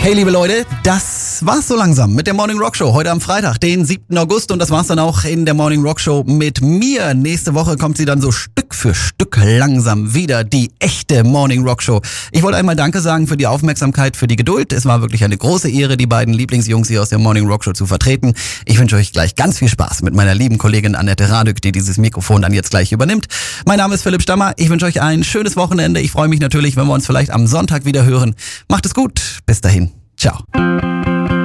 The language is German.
Hey liebe Leute, das war's so langsam mit der Morning Rock Show heute am Freitag, den 7. August und das war's dann auch in der Morning Rock Show mit mir. Nächste Woche kommt sie dann so Stück für Stück langsam wieder, die echte Morning Rock Show. Ich wollte einmal Danke sagen für die Aufmerksamkeit, für die Geduld. Es war wirklich eine große Ehre, die beiden Lieblingsjungs hier aus der Morning Rock Show zu vertreten. Ich wünsche euch gleich ganz viel Spaß mit meiner lieben Kollegin Annette Radück, die dieses Mikrofon dann jetzt gleich übernimmt. Mein Name ist Philipp Stammer. Ich wünsche euch ein schönes Wochenende. Ich freue mich natürlich, wenn wir uns vielleicht am Sonntag wieder hören. Macht es gut. Bis dahin. Ciao.